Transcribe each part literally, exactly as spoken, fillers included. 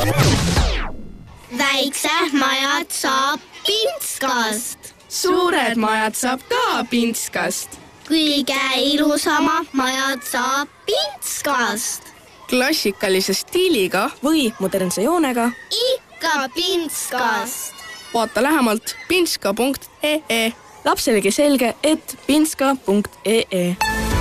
Väiksed majad saab Pintskast. Suured majad saab ka Pintskast. Kõige ilusama majad saab Pintskast. Klassikalise stiiliga või modernse joonega ikka Pintskast. Vaata lähemalt pintska punkt ee. Lapselegi selge, et pintska punkt ee.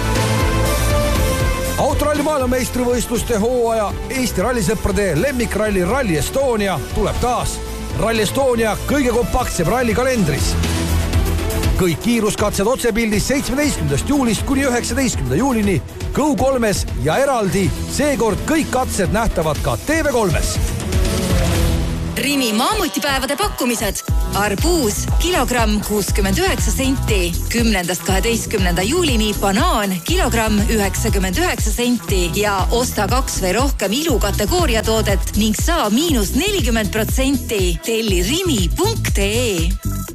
Autoralli maailmameistrivõistluste hooaja Eesti rallisõprade lemmikralli Rally Estonia tuleb taas Rally Estonia kõige kompaktsem ralli kalendris. Kõik kiiruskatsed otsepildis seitsmeteistkümnendast juulist kuni üheksateistkümnenda juulini Go kolmes ja eraldi seekord kõik katsed nähtavad ka T V kolmes. Rimi maamutipäevade pakkumised. Arbuus kilogramm kuuskümmend üheksa senti. Kümnendast kaheteistkümnenda juulini banaan kilogramm üheksakümmend üheksa senti ja osta kaks või rohkem ilukategooria toodet ning saa miinus nelikümmend protsenti. Telli rimi punkt ee.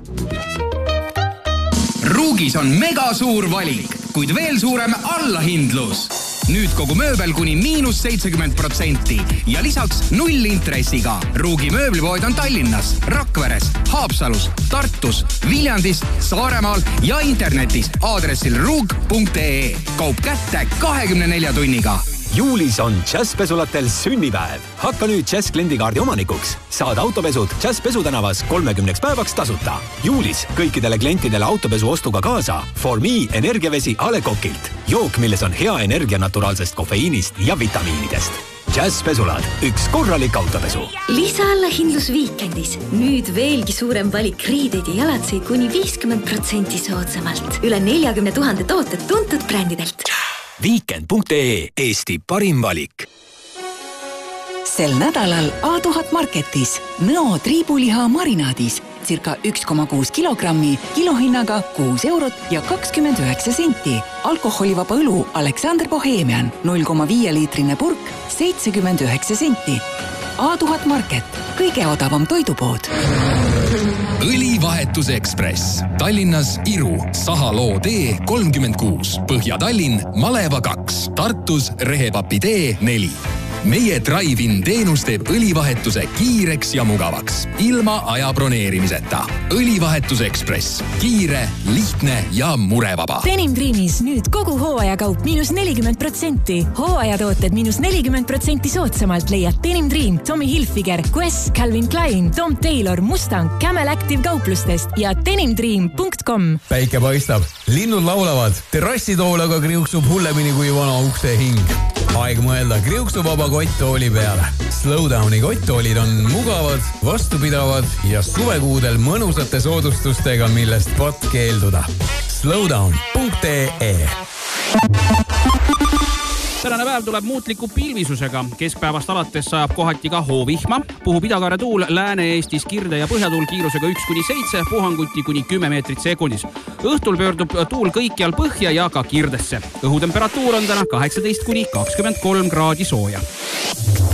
Ruugis on mega suur valik, kuid veel suurem allahindlus. Nüüd kogu mööbel kuni miinus seitsekümmend protsenti ja lisaks null intressiga. Ruugi mööblipood on Tallinnas, Rakveres, Haapsalus, Tartus, Viljandis, Saaremaal ja internetis aadressil ruug punkt ee. Kaup kätte kahekümne nelja tunniga. Juulis on Jazzpesulatel sünnipäev. Hakka nüüd Jazz kliendikaardi omanikuks. Saad autopesud Jazz Pesutänavas kolmekümneks päevaks tasuta. Juulis kõikidele klientidele autopesu ostuga kaasa For Me energiavesi A Le Coqilt. Jook, milles on hea energia naturaalsest kofeiinist ja vitamiinidest. Jazz Pesulad, üks korralik autopesu. Lisaalahindlus Viikendis. Nüüd veelgi suurem valik riideid ja jalatseid kuni viiskümmend protsenti soodsamalt. Üle neljakümne tuhande tooted tuntud brändidelt. Viikend punkt ee. Eesti parim valik. Sel nädalal A tuhat Marketis Nõo triibuliha marinaadis circa üks koma kuus kilogrammi kilohinnaga kuus eurot ja kakskümmend üheksa senti. Alkoholivaba õlu Alexander Bohemian null koma viis liitrine purk seitsekümmend üheksa senti. A tuhat Market, kõige odavam toidupood. Õlivahetus Ekspress. Tallinnas Iru, Sahaloo tee kolmkümmend kuus, Põhja-Tallinn Maleva kaks, Tartus Rehepapi tee neli. Meie Drive-in teenus teeb õlivahetuse kiireks ja mugavaks, ilma aja broneerimiseta. Õlivahetus Ekspress. Kiire, lihtne ja murevaba. Denim Dreamis nüüd kogu hooajakaup miinus nelikümmend protsenti. Hooajatooted miinus nelikümmend protsenti soodsamalt leiad Denim Dream, Tommy Hilfiger, Quest, Calvin Klein, Tom Taylor, Mustang, Camel Active kauplustest ja denim dream punkt com. Päike paistab, linnud laulavad, terrassitoolaga kriuksub hullemini kui vana ukse hing. Aeg mõelda kriuksuvaba kotttooli peale. Slowdowni kotttoolid on mugavad, vastupidavad ja suvekuudel mõnusate soodustustega, millest pot keelduda. Slowdown punkt ee. Tänane päev tuleb muutliku pilvisusega. Keskpäevast alates sajab kohati ka hoovihma. Puhub idakaare tuul Lääne-Eestis kirde ja põhjatuul kiirusega üks kuni seitse, puhanguti kuni kümme meetrit sekundis. Õhtul pöördub tuul kõikjal põhja ja ka kirdesse. Õhutemperatuur on täna kaheksateist kuni kakskümmend kolm kraadi sooja.